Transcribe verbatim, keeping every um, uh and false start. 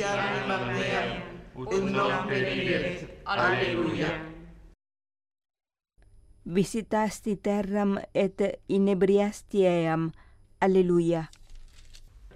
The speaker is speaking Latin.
anima mea, ut non periret. Alleluia. Visitasti terram et inebriasti eam. Alleluia.